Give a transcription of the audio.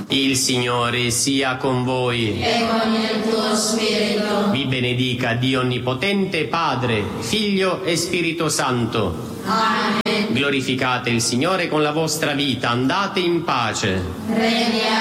Il Signore sia con voi. E con il tuo spirito. Vi benedica Dio Onnipotente, Padre, Figlio e Spirito Santo. Amen. Glorificate il Signore con la vostra vita, andate in pace. Regna